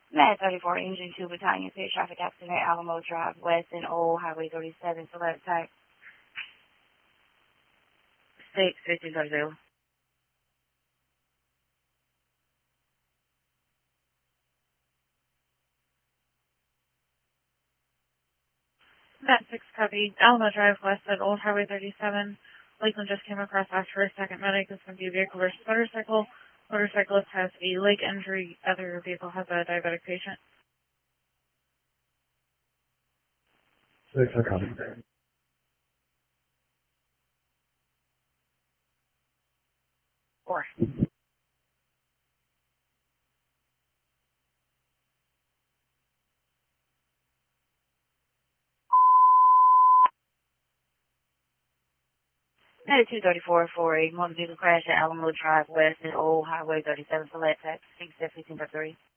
Med 34, Engine 2 Battalion, State Traffic Accident, Alamo Drive West and Old Highway 37, Select Type. State 1530. Met 6 copy. Alamo Drive West at Old Highway 37. Lakeland just came across after a second medic. It's going to be a vehicle versus motorcycle. Motorcyclist has a leg injury. Other vehicle has a diabetic patient. 6 copy. 4. Med 234 for a motor vehicle crash at Alamo Drive West and Old Highway 37, Select Type. 1533.